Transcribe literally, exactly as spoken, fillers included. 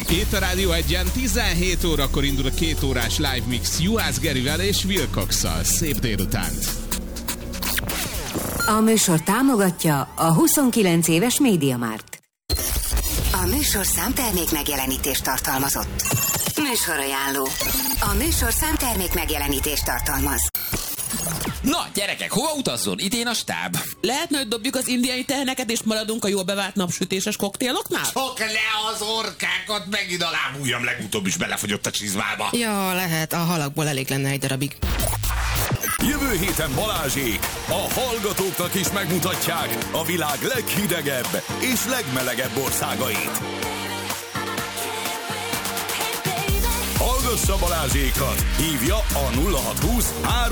Itt a Rádió Egyen tizenhét órakor indul a két órás live mix Juhász Gerivel és Wilcox-szal. Szép délutánt! A műsor támogatja a huszonkilenc éves MediaMarkt. A műsor számtermék megjelenítést tartalmazott. Műsorajánló. A műsor számtermék megjelenítést tartalmaz. Na, gyerekek, hova utazzon? Idén a stáb. Lehetne, hogy dobjuk az indiai teheneket, és maradunk a jól bevált napsütéses koktéloknál? Csak le az orkákat, megint a lábujjam legutóbb is belefogyott a csizmába. Ja, lehet, a halakból elég lenne egy darabig. Jövő héten Balázsék a hallgatóknak is megmutatják a világ leghidegebb és legmelegebb országait. Hallgassa Balázsékat! Hívja a nulla hat húsz